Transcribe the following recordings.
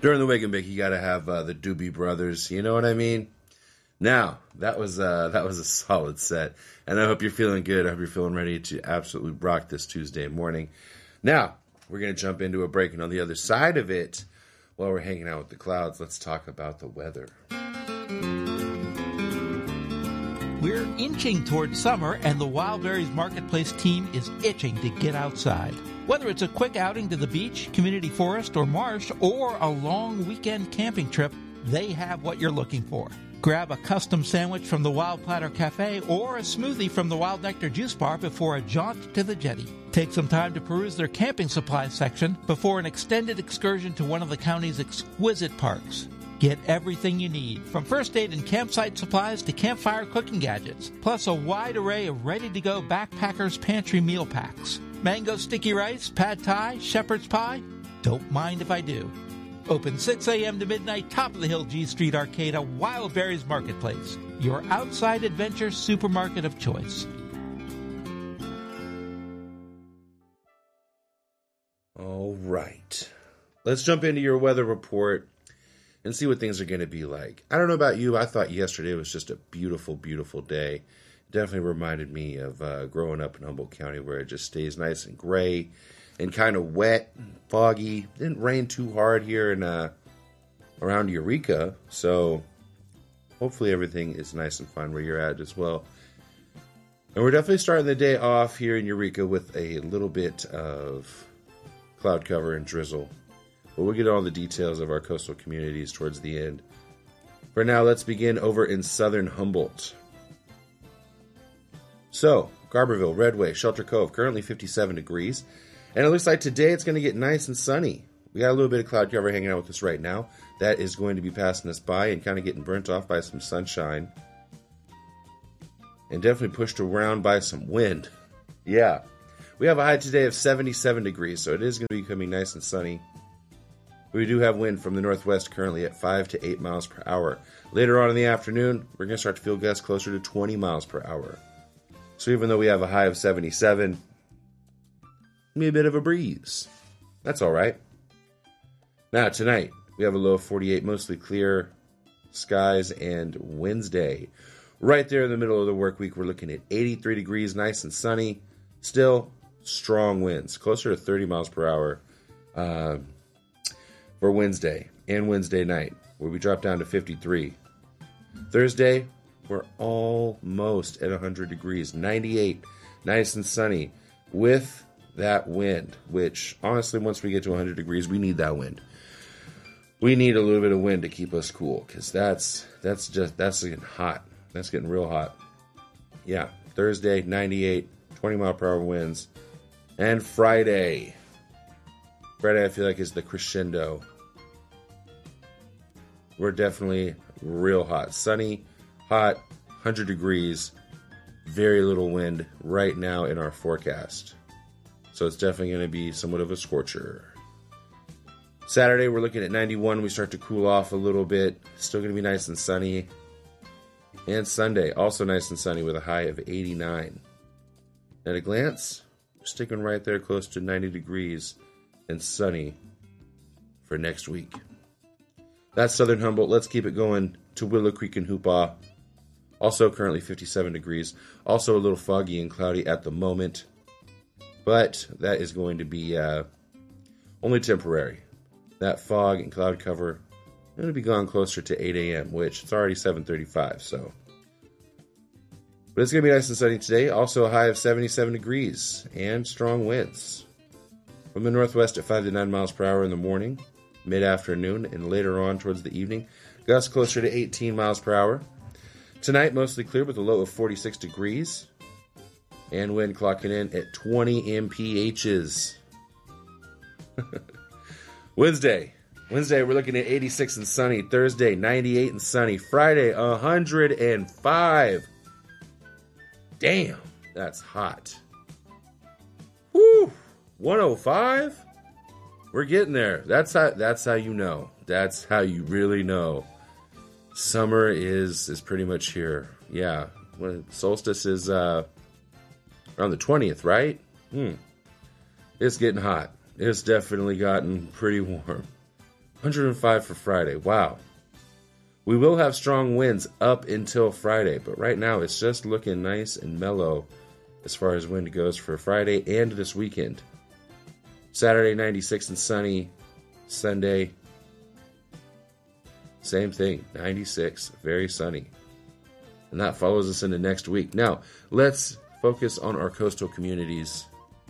During the Wake and Bake, you got to have the Doobie Brothers. You know what I mean? Now, that was a solid set. And I hope you're feeling good. I hope you're feeling ready to absolutely rock this Tuesday morning. Now, we're going to jump into a break. And on the other side of it, while we're hanging out with the clouds, let's talk about the weather. We're inching toward summer, and the Wildberries Marketplace team is itching to get outside. Whether it's a quick outing to the beach, community forest, or marsh, or a long weekend camping trip, they have what you're looking for. Grab a custom sandwich from the Wild Platter Cafe or a smoothie from the Wild Nectar Juice Bar before a jaunt to the jetty. Take some time to peruse their camping supplies section before an extended excursion to one of the county's exquisite parks. Get everything you need, from first aid and campsite supplies to campfire cooking gadgets, plus a wide array of ready-to-go backpackers' pantry meal packs. Mango sticky rice, pad thai, shepherd's pie? Don't mind if I do. Open 6 a.m. to midnight, top of the hill G Street Arcade, Wildberries Marketplace, your outside adventure supermarket of choice. All right. Let's jump into your weather report and see what things are going to be like. I don't know about you. I thought yesterday was just a beautiful, beautiful day. It definitely reminded me of growing up in Humboldt County, where it just stays nice and gray and kind of wet and foggy. Didn't rain too hard here in around Eureka, so hopefully everything is nice and fine where you're at as well. And we're definitely starting the day off here in Eureka with a little bit of cloud cover and drizzle. But we'll get all the details of our coastal communities towards the end. For now, let's begin over in southern Humboldt. So, Garberville, Redway, Shelter Cove, currently 57 degrees. And it looks like today it's going to get nice and sunny. We got a little bit of cloud cover hanging out with us right now. That is going to be passing us by and kind of getting burnt off by some sunshine. And definitely pushed around by some wind. Yeah. We have a high today of 77 degrees, so it is going to be becoming nice and sunny. We do have wind from the northwest currently at 5 to 8 miles per hour. Later on in the afternoon, we're going to start to feel gusts closer to 20 miles per hour. So even though we have a high of 77, maybe a bit of a breeze. That's all right. Now, tonight, we have a low of 48, mostly clear skies, and Wednesday. Right there in the middle of the work week, we're looking at 83 degrees, nice and sunny. Still, strong winds, closer to 30 miles per hour for Wednesday and Wednesday night, where we drop down to 53. Thursday, we're almost at 100 degrees, 98, nice and sunny, with that wind, which honestly, once we get to 100 degrees, we need that wind. We need a little bit of wind to keep us cool, because that's getting hot. That's getting real hot. Yeah, Thursday, 98, 20 mile per hour winds. And Friday, I feel like is the crescendo. We're definitely real hot. Sunny, hot, 100 degrees, very little wind right now in our forecast. So it's definitely going to be somewhat of a scorcher. Saturday, we're looking at 91. We start to cool off a little bit. Still going to be nice and sunny. And Sunday, also nice and sunny with a high of 89. At a glance, we're sticking right there close to 90 degrees and sunny for next week. That's Southern Humboldt. Let's keep it going to Willow Creek and Hoopaw. Also currently 57 degrees. Also a little foggy and cloudy at the moment. But that is going to be only temporary. That fog and cloud cover going to be gone closer to 8 a.m., which it's already 7:35, so. But it's going to be nice and sunny today. Also a high of 77 degrees and strong winds. From the northwest at 5 to 9 miles per hour in the morning, mid-afternoon, and later on towards the evening. Gusts closer to 18 miles per hour. Tonight, mostly clear with a low of 46 degrees. And wind clocking in at 20 mphs. Wednesday, we're looking at 86 and sunny. Thursday, 98 and sunny. Friday, 105. Damn, that's hot. Woo! 105? We're getting there. That's how you know. That's how you really know. Summer is pretty much here. Yeah. Solstice is around the 20th, right? It's getting hot. It's definitely gotten pretty warm. 105 for Friday. Wow. We will have strong winds up until Friday, but right now it's just looking nice and mellow as far as wind goes for Friday and this weekend. Saturday, 96 and sunny. Sunday, same thing, 96, very sunny. And that follows us into next week. Now, let's focus on our coastal communities.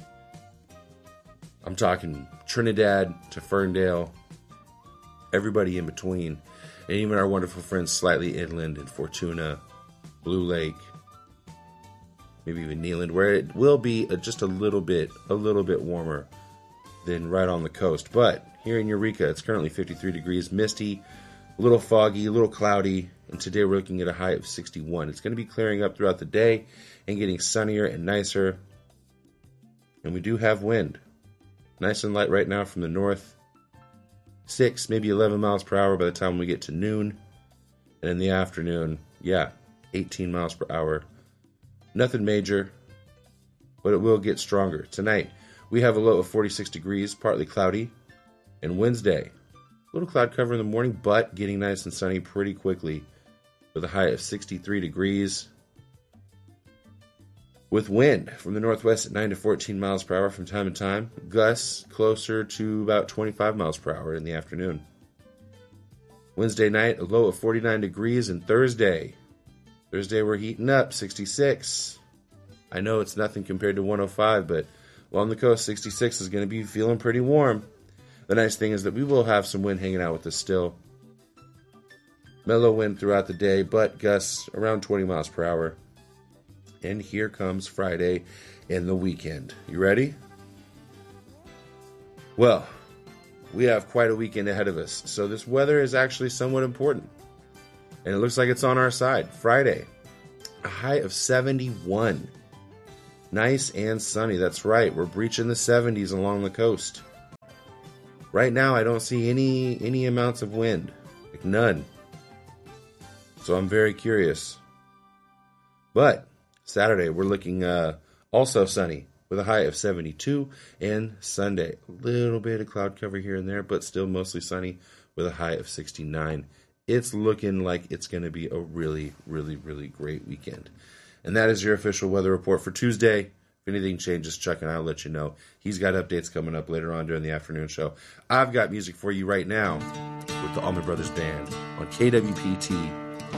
I'm talking Trinidad to Ferndale, everybody in between, and even our wonderful friends slightly inland in Fortuna, Blue Lake, maybe even Neeland, where it will be just a little bit warmer than right on the coast. But here in Eureka, it's currently 53 degrees, misty, a little foggy, a little cloudy, and today we're looking at a high of 61. It's going to be clearing up throughout the day and getting sunnier and nicer. And we do have wind. Nice and light right now from the north. 6, maybe 11 miles per hour by the time we get to noon. And in the afternoon, 18 miles per hour. Nothing major, but it will get stronger. Tonight, we have a low of 46 degrees, partly cloudy. And Wednesday, a little cloud cover in the morning, but getting nice and sunny pretty quickly with a high of 63 degrees. With wind from the northwest at 9 to 14 miles per hour from time to time. Gusts closer to about 25 miles per hour in the afternoon. Wednesday night, a low of 49 degrees. And Thursday we're heating up, 66. I know it's nothing compared to 105, but along the coast, 66 is going to be feeling pretty warm. The nice thing is that we will have some wind hanging out with us still. Mellow wind throughout the day, but gusts around 20 miles per hour. And here comes Friday and the weekend. You ready? Well, we have quite a weekend ahead of us, so this weather is actually somewhat important. And it looks like it's on our side. Friday, a high of 71. Nice and sunny. That's right. We're breaching the 70s along the coast. Right now, I don't see any amounts of wind. Like none. So I'm very curious. But Saturday, we're looking also sunny with a high of 72. And Sunday, a little bit of cloud cover here and there, but still mostly sunny with a high of 69. It's looking like it's going to be a really, really, really great weekend. And that is your official weather report for Tuesday. If anything changes, Chuck and I'll let you know. He's got updates coming up later on during the afternoon show. I've got music for you right now with the Allman Brothers Band on KWPT